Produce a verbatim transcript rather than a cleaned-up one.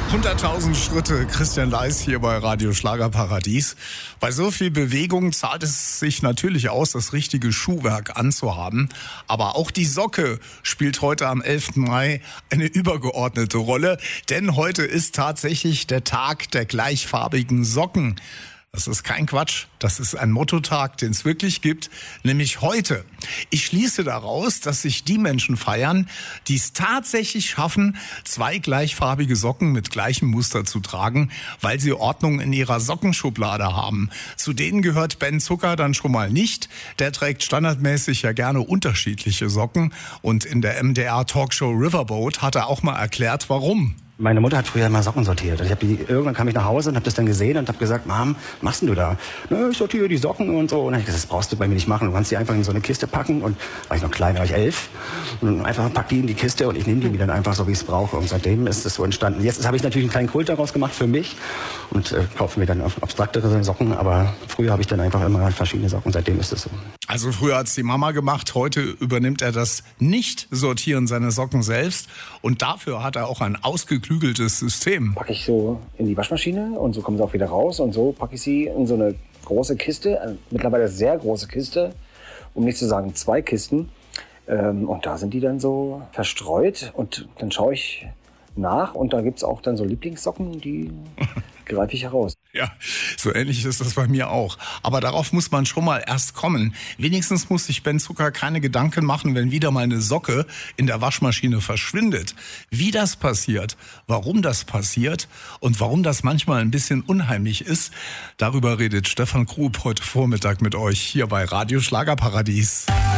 hunderttausend Schritte, Christian Leis hier bei Radio Schlagerparadies. Bei so viel Bewegung zahlt es sich natürlich aus, das richtige Schuhwerk anzuhaben. Aber auch die Socke spielt heute am elften Mai eine übergeordnete Rolle. Denn heute ist tatsächlich der Tag der gleichfarbigen Socken. Das ist kein Quatsch, das ist ein Mottotag, den es wirklich gibt, nämlich heute. Ich schließe daraus, dass sich die Menschen feiern, die es tatsächlich schaffen, zwei gleichfarbige Socken mit gleichem Muster zu tragen, weil sie Ordnung in ihrer Sockenschublade haben. Zu denen gehört Ben Zucker dann schon mal nicht. Der trägt standardmäßig ja gerne unterschiedliche Socken und in der M D R-Talkshow Riverboat hat er auch mal erklärt, warum. Meine Mutter hat früher immer Socken sortiert. Ich hab die, irgendwann kam ich nach Hause und habe das dann gesehen und habe gesagt, Mom, was machst denn du da? Na, ich sortiere die Socken und so. Und dann hab ich gesagt, das brauchst du bei mir nicht machen. Du kannst die einfach in so eine Kiste packen. Und war ich noch klein, war ich elf. Und einfach pack die in die Kiste und ich nehme die dann einfach so, wie ich es brauche. Und seitdem ist es so entstanden. Jetzt habe ich natürlich einen kleinen Kult daraus gemacht für mich und äh, kaufe mir dann abstraktere Socken. Aber früher habe ich dann einfach immer verschiedene Socken. Seitdem ist es so. Also früher hat's die Mama gemacht. Heute übernimmt er das Nicht-Sortieren seiner Socken selbst. Und dafür hat er auch ein ausgeklügeltes System. Packe ich so in die Waschmaschine und so kommen sie auch wieder raus und so packe ich sie in so eine große Kiste, äh, mittlerweile sehr große Kiste, um nicht zu sagen zwei Kisten. Ähm, und da sind die dann so verstreut und dann schaue ich nach und da gibt's auch dann so Lieblingssocken, die greife ich heraus. Ja, so ähnlich ist das bei mir auch. Aber darauf muss man schon mal erst kommen. Wenigstens muss sich Ben Zucker keine Gedanken machen, wenn wieder mal eine Socke in der Waschmaschine verschwindet. Wie das passiert, warum das passiert und warum das manchmal ein bisschen unheimlich ist, darüber redet Stefan Krug heute Vormittag mit euch hier bei Radio Schlagerparadies.